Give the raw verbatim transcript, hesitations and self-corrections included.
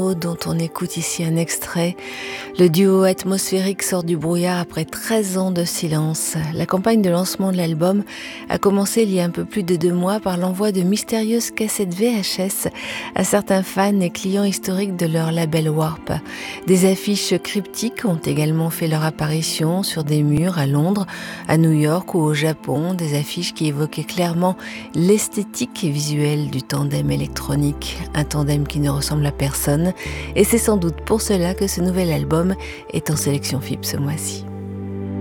Piano dont on écoute ici un extrait. Le duo atmosphérique sort du brouillard après treize ans de silence. La campagne de lancement de l'album a commencé il y a un peu plus de deux mois par l'envoi de mystérieuses cassettes V H S à certains fans et clients historiques de leur label Warp. Des affiches cryptiques ont également fait leur apparition sur des murs à Londres, à New York ou au Japon, des affiches qui évoquaient clairement l'esthétique visuelle du tandem électronique, un tandem qui ne ressemble à personne, et c'est sans doute pour cela que ce nouvel album est en sélection F I B ce mois-ci.